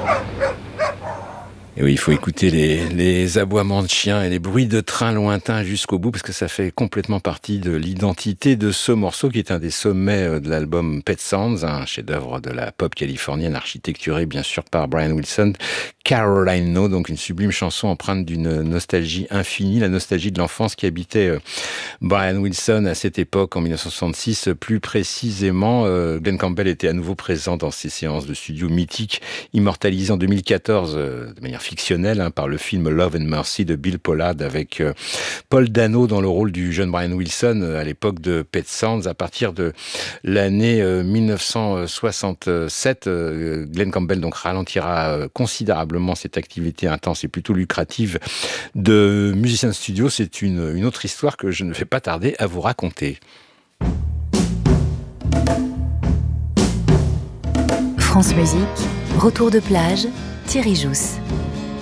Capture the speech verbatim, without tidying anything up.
Et oui, il faut écouter les, les aboiements de chiens et les bruits de trains lointains jusqu'au bout parce que ça fait complètement partie de l'identité de ce morceau qui est un des sommets de l'album Pet Sounds, un chef-d'œuvre de la pop californienne architecturé bien sûr par Brian Wilson. Caroline No, donc une sublime chanson empreinte d'une nostalgie infinie, la nostalgie de l'enfance qui habitait Brian Wilson à cette époque, en dix-neuf cent soixante-six. Plus précisément, Glen Campbell était à nouveau présent dans ces séances de studio mythiques, immortalisées en deux mille quatorze de manière fictionnelle hein, par le film Love and Mercy de Bill Pollard avec euh, Paul Dano dans le rôle du jeune Brian Wilson euh, à l'époque de Pet Sounds. À partir de l'année euh, dix-neuf cent soixante-sept, euh, Glen Campbell donc ralentira euh, considérablement cette activité intense et plutôt lucrative de musicien de studio. C'est une, une autre histoire que je ne vais pas tarder à vous raconter. France Musique, retour de plage, Thierry Jousse.